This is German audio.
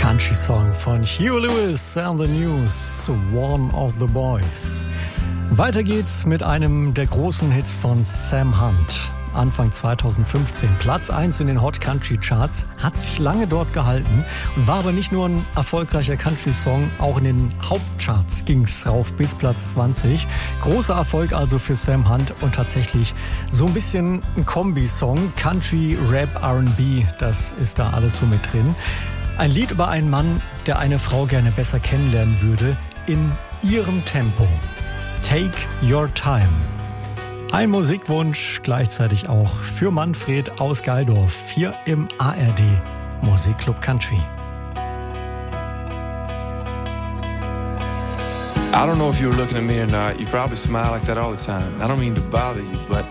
Country-Song von Huey Lewis and the News, One of the Boys. Weiter geht's mit einem der großen Hits von Sam Hunt. Anfang 2015 Platz 1 in den Hot Country Charts, hat sich lange dort gehalten und war aber nicht nur ein erfolgreicher Country-Song, auch in den Hauptcharts ging's rauf bis Platz 20. Großer Erfolg also für Sam Hunt und tatsächlich so ein bisschen ein Kombi-Song, Country, Rap, R&B, das ist da alles so mit drin. Ein Lied über einen Mann, der eine Frau gerne besser kennenlernen würde, in ihrem Tempo. Take Your Time. Ein Musikwunsch gleichzeitig auch für Manfred aus Geildorf, hier im ARD Musikclub Country. I don't know if you were looking at me or not. You probably smile like that all the time. I don't mean to bother you, but